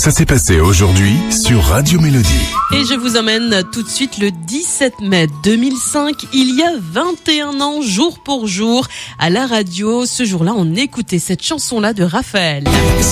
Ça s'est passé aujourd'hui sur Radio Mélodie. Et je vous emmène tout de suite le 17 mai 2005, il y a 21 ans, jour pour jour, à la radio. Ce jour-là, on écoutait cette chanson-là de Raphaël.